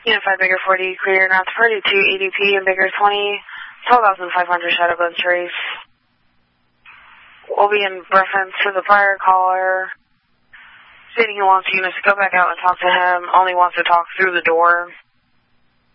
Unified Bigger 40, clear not to party to EDP and Bigger 20, 12,500 Shadowbone Trace. Will be in reference to the prior caller, stating he wants units to go back out and talk to him, only wants to talk through the door.